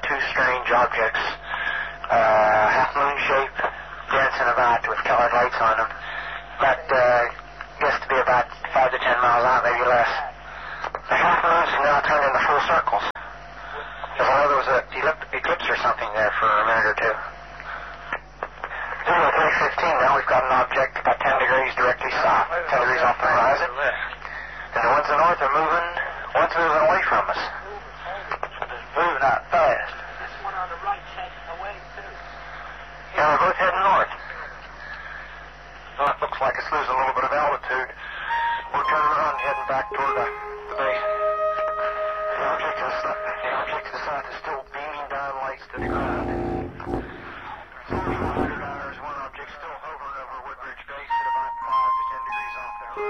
two strange objects, half-moon shape, dancing about with colored lights on them. But gets to be about 5 to 10 miles out, maybe less. The half-moons have now turned into full circles. As though there was an eclipse or something there for a minute or two. Zero 315, now we've got an object about 10 degrees directly south, 10 degrees off the horizon. And the ones in the north are moving, one's moving away from us. It's moving out fast. This one on the right's heading away, too. Yeah, we're both heading north. Well, it looks like it's losing a little bit of altitude. We'll turn around heading back toward the base. The object to the south is still beaming down lights to the ground.